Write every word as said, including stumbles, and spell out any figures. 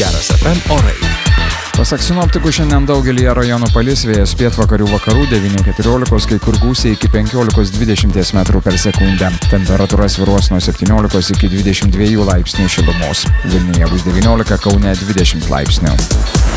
Geras F M orai. Pasak sinoptikų, šiandien daugelį rajonų palis, vėjas pietvakarių vakarų devyni keturiolikos, kai kur gūsiai iki penkiolikos dvidešimt metrų per sekundę. Temperatūra svyruos nuo septyniolikos iki dvidešimt dviejų laipsnių šilumos. Vilniuje bus devyniolika, Kaune dvidešimt laipsnių.